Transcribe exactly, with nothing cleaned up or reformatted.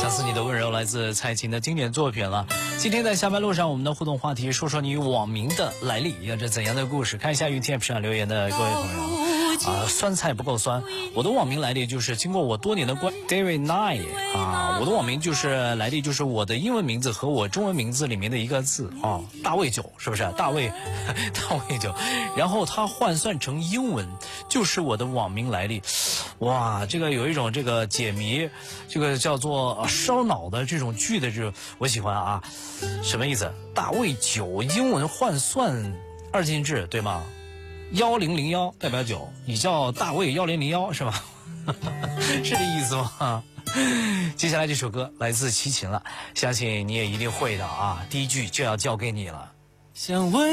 相思你的温柔来自蔡琴的经典作品了。今天在下班路上，我们的互动话题说说你网名的来历，有着怎样的故事？看一下 U T M 上留言的各位朋友啊，酸菜不够酸。我的网名来历就是经过我多年的关 David Nye 啊，我的网名就是来历就是我的英文名字和我中文名字里面的一个字啊，大卫九，是不是？大卫大卫九，然后它换算成英文就是我的网名来历。哇，这个有一种这个解谜，这个叫做烧脑的这种剧的这种，我喜欢啊。什么意思？大卫九英文换算二进制对吗？幺零零幺代表九，你叫大卫幺零零幺是吧？是这意思吗？接下来这首歌来自齐秦了，相信你也一定会的啊。第一句就要交给你了。想问